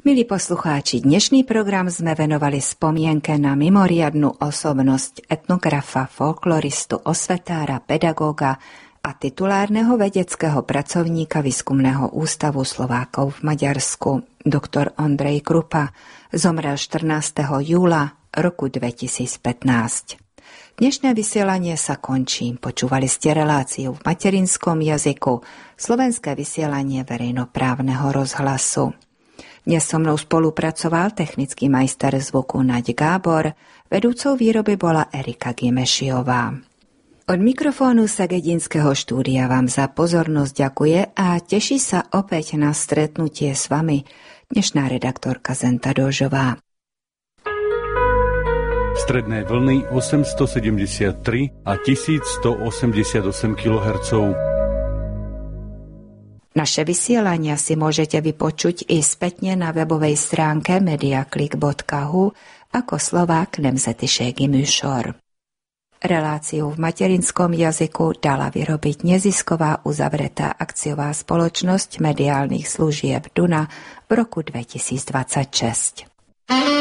Milí poslucháči, dnešný program sme venovali spomienke na mimoriadnu osobnosť etnografa, folkloristu, osvetára, pedagóga a titulárneho vedeckého pracovníka Výskumného ústavu Slovákov v Maďarsku, doktor Ondrej Krupa. Zomrel 14. júla roku 2015. Dnešné vysielanie sa končí. Počúvali ste reláciu v materinskom jazyku, slovenské vysielanie verejnoprávneho rozhlasu. Dnes so mnou spolupracoval technický majster zvuku Naď Gábor, vedúcou výroby bola Erika Gimešiová. Od mikrofónu Segedinského štúdia vám za pozornosť ďakuje a teší sa opäť na stretnutie s vami dnešná redaktorka Zenta Dožová. Stredné vlny 873 a 1188 kHz. Naše vysielania si môžete vypočuť i spätne na webovej stránke mediaclick.hu ako Slovák nemzetiségi műsor. Reláciu v materinskom jazyku dala vyrobiť nezisková uzavretá akciová spoločnosť mediálnych služieb Duna v roku 2026.